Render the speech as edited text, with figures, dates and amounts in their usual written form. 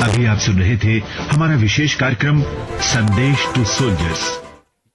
अभी आप सुन रहे थे हमारा विशेष कार्यक्रम संदेश टू सोल्जर्स।